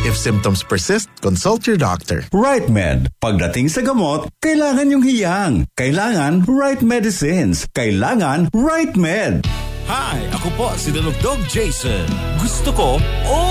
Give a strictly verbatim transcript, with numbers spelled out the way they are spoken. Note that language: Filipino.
If symptoms persist, consult your doctor. Right Med. Pagdating sa gamot, kailangan yung hiyang. Kailangan right medicines. Kailangan Right Med. Hi, ako po si Dulugdog Jason. Gusto ko, oh,